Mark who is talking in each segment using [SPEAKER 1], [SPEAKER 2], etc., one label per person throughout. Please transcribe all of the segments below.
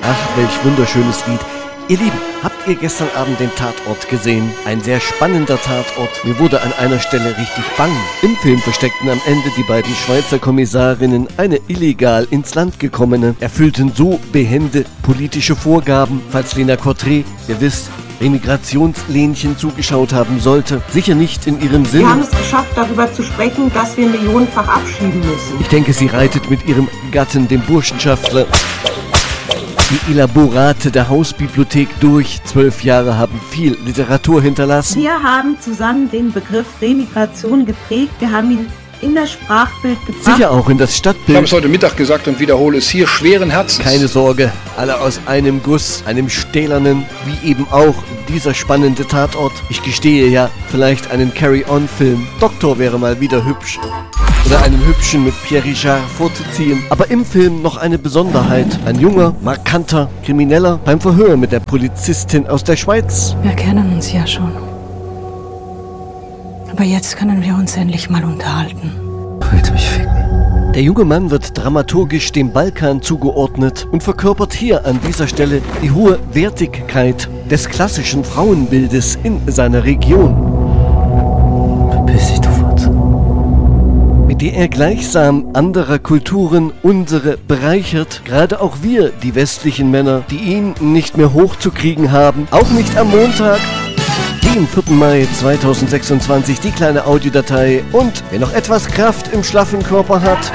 [SPEAKER 1] Ach, welch wunderschönes Lied. Ihr Lieben, habt ihr gestern Abend den Tatort gesehen? Ein sehr spannender Tatort. Mir wurde an einer Stelle richtig bang. Im Film versteckten am Ende die beiden Schweizer Kommissarinnen eine illegal ins Land gekommene, erfüllten so behende politische Vorgaben, falls Lena Cottret, ihr wisst, Remigrationslähnchen zugeschaut haben sollte. Sicher nicht in ihrem Sinne.
[SPEAKER 2] Wir haben es geschafft, darüber zu sprechen, dass wir millionenfach abschieben müssen.
[SPEAKER 1] Ich denke, sie reitet mit ihrem Gatten, dem Burschenschaftler, die Elaborate der Hausbibliothek durch. 12 Jahre haben viel Literatur hinterlassen.
[SPEAKER 2] Wir haben zusammen den Begriff Remigration geprägt. Wir haben ihn in das Sprachbild gebracht.
[SPEAKER 1] Sicher auch in das Stadtbild.
[SPEAKER 3] Ich habe es heute Mittag gesagt und wiederhole es hier schweren Herzens.
[SPEAKER 1] Keine Sorge, alle aus einem Guss, einem stählernen, wie eben auch dieser spannende Tatort. Ich gestehe ja, vielleicht einen Carry-On-Film. Doktor wäre mal wieder hübsch. Oder einen hübschen mit Pierre Richard vorzuziehen. Aber im Film noch eine Besonderheit. Ein junger, markanter Krimineller beim Verhör mit der Polizistin aus der Schweiz.
[SPEAKER 4] Wir kennen uns ja schon. Aber jetzt können wir uns endlich mal unterhalten.
[SPEAKER 5] Willst du mich ficken?
[SPEAKER 1] Der junge Mann wird dramaturgisch dem Balkan zugeordnet und verkörpert hier an dieser Stelle die hohe Wertigkeit des klassischen Frauenbildes in seiner Region.
[SPEAKER 5] Verpiss dich, du Fotze.
[SPEAKER 1] Mit der er gleichsam anderer Kulturen unsere bereichert. Gerade auch wir, die westlichen Männer, die ihn nicht mehr hochzukriegen haben, auch nicht am Montag, den 4. Mai 2026, die kleine Audiodatei. Und wer noch etwas Kraft im schlaffen Körper hat,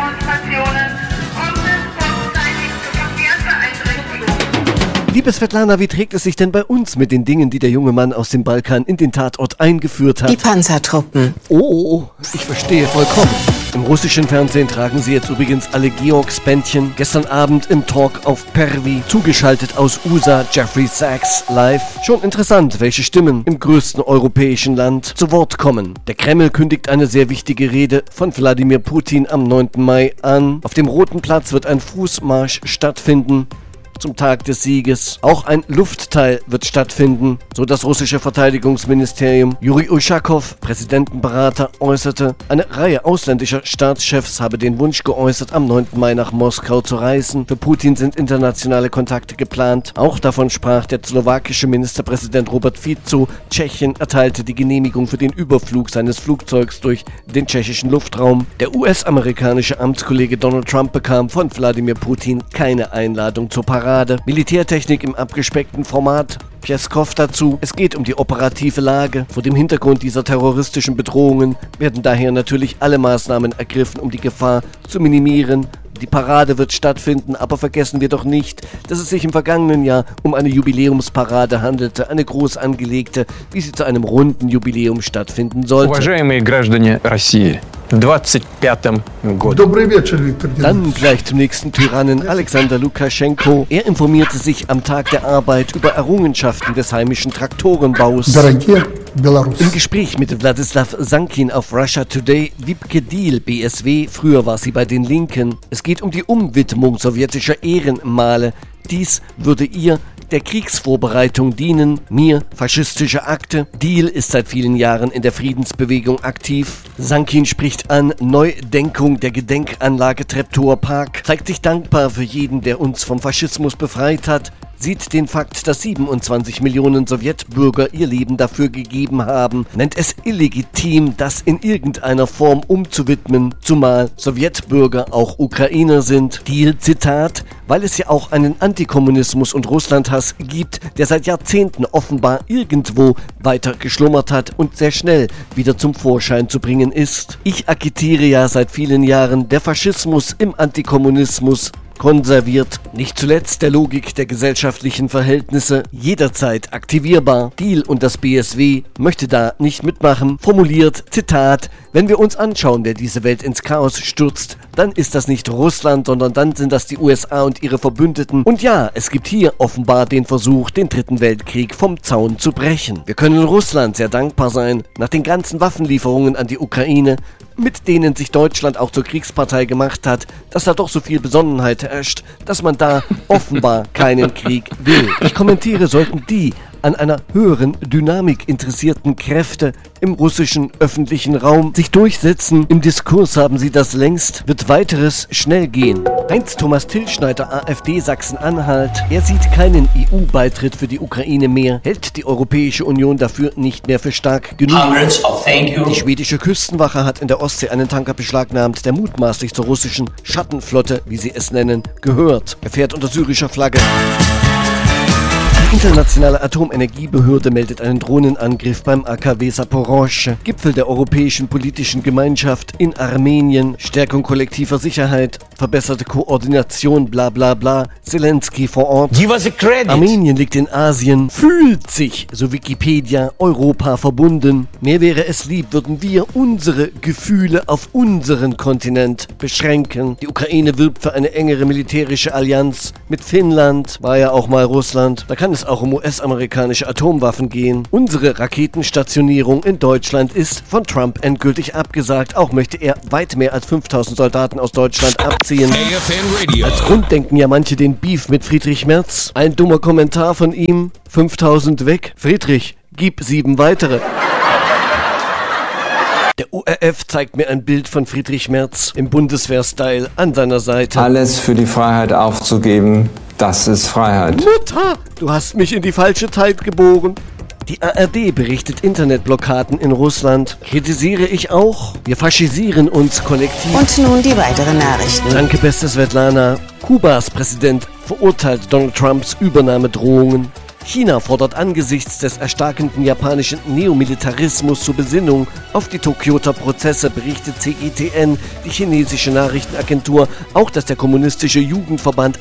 [SPEAKER 1] liebe Svetlana, wie trägt es sich denn bei uns mit den Dingen, die der junge Mann aus dem Balkan in den Tatort eingeführt hat?
[SPEAKER 6] Die Panzertruppen.
[SPEAKER 1] Oh, ich verstehe vollkommen. Im russischen Fernsehen tragen sie jetzt übrigens alle Georgsbändchen. Gestern Abend im Talk auf Pervi, zugeschaltet aus USA, Jeffrey Sachs live. Schon interessant, welche Stimmen im größten europäischen Land zu Wort kommen. Der Kreml kündigt eine sehr wichtige Rede von Wladimir Putin am 9. Mai an. Auf dem Roten Platz wird ein Fußmarsch stattfinden zum Tag des Sieges. Auch ein Luftteil wird stattfinden, so das russische Verteidigungsministerium. Juri Uschakow, Präsidentenberater, äußerte, eine Reihe ausländischer Staatschefs habe den Wunsch geäußert, am 9. Mai nach Moskau zu reisen. Für Putin sind internationale Kontakte geplant. Auch davon sprach der slowakische Ministerpräsident Robert Fico. Tschechien erteilte die Genehmigung für den Überflug seines Flugzeugs durch den tschechischen Luftraum. Der US-amerikanische Amtskollege Donald Trump bekam von Wladimir Putin keine Einladung zur Parade. Militärtechnik im abgespeckten Format. Peskov dazu. Es geht um die operative Lage. Vor dem Hintergrund dieser terroristischen Bedrohungen werden daher natürlich alle Maßnahmen ergriffen, um die Gefahr zu minimieren. Die Parade wird stattfinden, aber vergessen wir doch nicht, dass es sich im vergangenen Jahr um eine Jubiläumsparade handelte, eine groß angelegte, wie sie zu einem runden Jubiläum stattfinden sollte.
[SPEAKER 7] Уважаемые граждане России, в 25-м году.
[SPEAKER 8] Добрый вечер, Виктор Геннадьевич.
[SPEAKER 1] Dann gleich zum nächsten Tyrannen, Alexander Lukaschenko. Er informierte sich am Tag der Arbeit über Errungenschaften des heimischen Traktorenbaus.
[SPEAKER 8] Дорогие белорусы.
[SPEAKER 1] Im Gespräch mit Wladislaw Sankin auf Russia Today, Wiebke Diehl, BSW, früher war sie bei den Linken. Es geht um die Umwidmung sowjetischer Ehrenmale. Dies würde ihr der Kriegsvorbereitung dienen, mir faschistische Akte. Diehl ist seit vielen Jahren in der Friedensbewegung aktiv. Sankin spricht an, Neudenkung der Gedenkanlage Treptower Park, zeigt sich dankbar für jeden, der uns vom Faschismus befreit hat, sieht den Fakt, dass 27 Millionen Sowjetbürger ihr Leben dafür gegeben haben, nennt es illegitim, das in irgendeiner Form umzuwidmen, zumal Sowjetbürger auch Ukrainer sind. Diehl, Zitat, weil es ja auch einen Antikommunismus und Russlandhass gibt, der seit Jahrzehnten offenbar irgendwo weiter geschlummert hat und sehr schnell wieder zum Vorschein zu bringen ist. Ich agitiere ja seit vielen Jahren, der Faschismus im Antikommunismus konserviert, nicht zuletzt der Logik der gesellschaftlichen Verhältnisse, jederzeit aktivierbar. Diehl und das BSW möchte da nicht mitmachen, formuliert, Zitat, wenn wir uns anschauen, wer diese Welt ins Chaos stürzt, dann ist das nicht Russland, sondern dann sind das die USA und ihre Verbündeten. Und ja, es gibt hier offenbar den Versuch, den Dritten Weltkrieg vom Zaun zu brechen. Wir können Russland sehr dankbar sein, nach den ganzen Waffenlieferungen an die Ukraine, mit denen sich Deutschland auch zur Kriegspartei gemacht hat, dass da doch so viel Besonnenheit herrscht, dass man da offenbar keinen Krieg will. Ich kommentiere, sollten die an einer höheren Dynamik interessierten Kräfte im russischen öffentlichen Raum sich durchsetzen. Im Diskurs haben sie das längst, wird weiteres schnell gehen. Heinz-Thomas Tilschneider, AfD Sachsen-Anhalt. Er sieht keinen EU-Beitritt für die Ukraine mehr, hält die Europäische Union dafür nicht mehr für stark genug. Die schwedische Küstenwache hat in der Ostsee einen Tanker beschlagnahmt, der mutmaßlich zur russischen Schattenflotte, wie sie es nennen, gehört. Er fährt unter syrischer Flagge. Die Internationale Atomenergiebehörde meldet einen Drohnenangriff beim AKW Saporoschsche. Gipfel der Europäischen Politischen Gemeinschaft in Armenien, Stärkung kollektiver Sicherheit, verbesserte Koordination, bla bla bla, Zelensky vor Ort.
[SPEAKER 6] Give us a credit.
[SPEAKER 1] Armenien liegt in Asien, fühlt sich, so Wikipedia, Europa verbunden. Mir wäre es lieb, würden wir unsere Gefühle auf unseren Kontinent beschränken. Die Ukraine wirbt für eine engere militärische Allianz mit Finnland, war ja auch mal Russland. Da kann es auch um US-amerikanische Atomwaffen gehen. Unsere Raketenstationierung in Deutschland ist von Trump endgültig abgesagt. Auch möchte er weit mehr als 5000 Soldaten aus Deutschland abziehen. Als Grund denken ja manche den Beef mit Friedrich Merz. Ein dummer Kommentar von ihm. 5000 weg. Friedrich, gib 7 weitere. Der ORF zeigt mir ein Bild von Friedrich Merz im Bundeswehr-Style an seiner Seite.
[SPEAKER 9] Alles für die Freiheit aufzugeben, das ist Freiheit.
[SPEAKER 1] Mutter, du hast mich in die falsche Zeit geboren. Die ARD berichtet Internetblockaden in Russland. Kritisiere ich auch. Wir faschisieren uns kollektiv.
[SPEAKER 10] Und nun die weiteren Nachrichten.
[SPEAKER 1] Danke, beste Svetlana. Kubas Präsident verurteilt Donald Trumps Übernahmedrohungen. China fordert angesichts des erstarkenden japanischen Neomilitarismus zur Besinnung auf die Tokioter Prozesse, berichtet CGTN, die chinesische Nachrichtenagentur, auch dass der kommunistische Jugendverband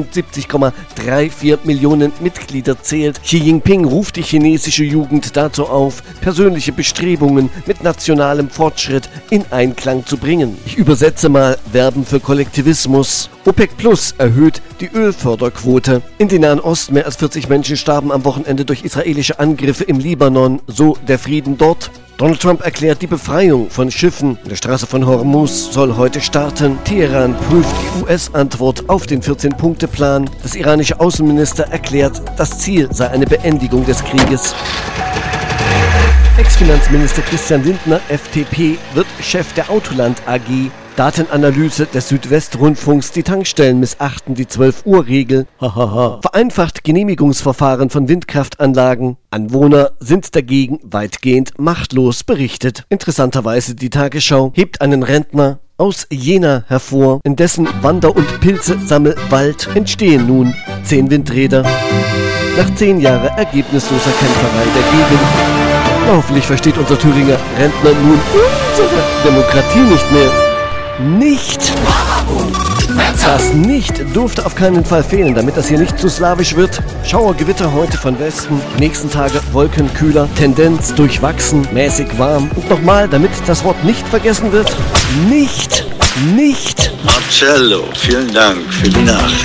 [SPEAKER 1] 78,34 Millionen Mitglieder zählt. Xi Jinping ruft die chinesische Jugend dazu auf, persönliche Bestrebungen mit nationalem Fortschritt in Einklang zu bringen. Ich übersetze mal: Werben für Kollektivismus. OPEC Plus erhöht die Ölförderquote. In den Nahen Osten mehr als 40 Menschen starben am Wochenende durch israelische Angriffe im Libanon, so der Frieden dort. Donald Trump erklärt, die Befreiung von Schiffen in der Straße von Hormuz soll heute starten. Teheran prüft die US-Antwort auf den 14-Punkte-Plan. Das iranische Außenminister erklärt, das Ziel sei eine Beendigung des Krieges. Ex-Finanzminister Christian Lindner, FDP, wird Chef der Autoland AG. Datenanalyse des Südwestrundfunks, die Tankstellen missachten die 12-Uhr-Regel. Vereinfacht Genehmigungsverfahren von Windkraftanlagen. Anwohner sind dagegen weitgehend machtlos, berichtet. Interessanterweise die Tagesschau hebt einen Rentner aus Jena hervor. In dessen Wander- und Pilze-Sammelwald entstehen nun 10 Windräder. Nach 10 Jahren ergebnisloser Kämpferei der Gegend. Hoffentlich versteht unser Thüringer Rentner nun unsere Demokratie nicht mehr. Nicht! Das nicht durfte auf keinen Fall fehlen, damit das hier nicht zu slawisch wird. Schauergewitter heute von Westen, die nächsten Tage wolkenkühler, Tendenz durchwachsen, mäßig warm. Und nochmal, damit das Wort nicht vergessen wird, nicht!
[SPEAKER 11] Marcello, vielen Dank für die Nachricht.